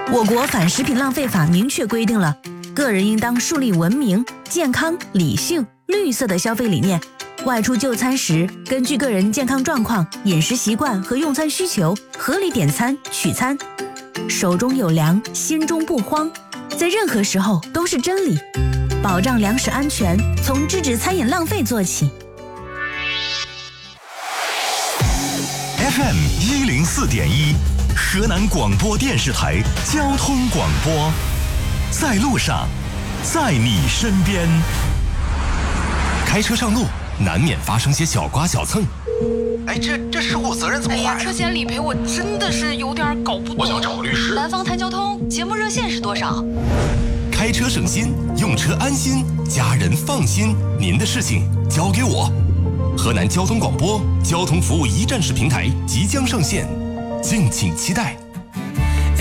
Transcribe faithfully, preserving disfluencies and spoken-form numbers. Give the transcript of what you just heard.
我国反食品浪费法明确规定了，个人应当树立文明、健康、理性、绿色的消费理念。外出就餐时，根据个人健康状况、饮食习惯和用餐需求，合理点餐取餐。手中有粮，心中不慌，在任何时候都是真理。保障粮食安全，从制止餐饮浪费做起。 F M 一零四点一，河南广播电视台交通广播，在路上，在你身边。开车上路，难免发生些小刮小蹭。 哎，这这事故责任怎么划呀？ 哎呀，车险理赔我真的是有点搞不懂。 我想找个律师。 南方谈交通节目热线是多少？ 开车省心，用车安心，家人放心，您的事情交给我。河南交通广播交通服务一站式平台即将上线，敬请期待。